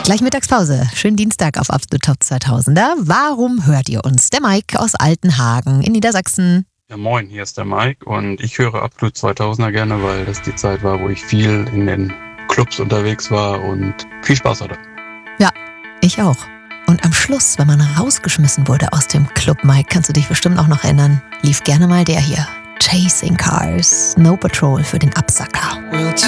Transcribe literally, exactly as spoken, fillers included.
Gleich Mittagspause. Schönen Dienstag auf Absolut Top zweitausender. Warum hört ihr uns? Der Mike aus Altenhagen in Niedersachsen. Ja, moin, hier ist der Mike und ich höre Absolut zweitausender gerne, weil das die Zeit war, wo ich viel in den Clubs unterwegs war und viel Spaß hatte. Ja, ich auch. Und am Schluss, wenn man rausgeschmissen wurde aus dem Club, Mike, kannst du dich bestimmt auch noch erinnern, lief gerne mal der hier. Chasing Cars, No Patrol für den Absacker.